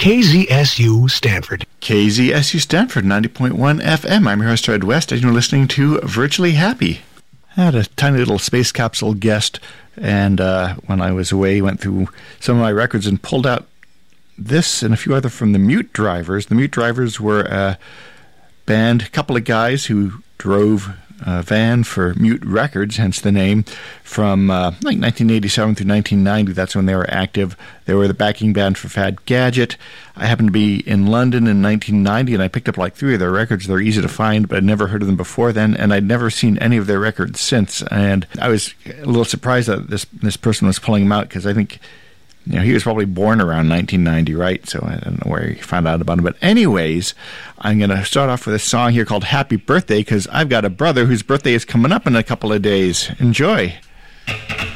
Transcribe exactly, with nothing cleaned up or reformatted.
K Z S U Stanford. K Z S U Stanford, ninety point one F M. I'm your host, Ed West, and you're listening to Virtually Happy. I had a tiny little space capsule guest, and uh, when I was away, went through some of my records and pulled out this and a few other from the Mute Drivers. The Mute Drivers were a band, a couple of guys who drove a van for Mute Records, hence the name, from uh, like nineteen eighty-seven through nineteen ninety. That's when they were active. They were the backing band for Fad Gadget. I happened to be in London in nineteen ninety, and I picked up like three of their records. They're easy to find, but I'd never heard of them before then, and I'd never seen any of their records since. And I was a little surprised that this this person was pulling them out, because I think, you know, he was probably born around nineteen ninety, right? So I don't know where he found out about him. But anyways, I'm going to start off with a song here called Happy Birthday, because I've got a brother whose birthday is coming up in a couple of days. Enjoy.